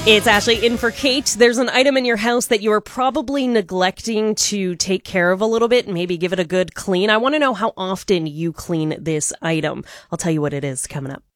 It's Ashley in for Kate. There's an item in your house that you are probably neglecting to take care of a little bit and maybe give it a good clean. I want to know how often you clean this item. I'll tell you what it is coming up.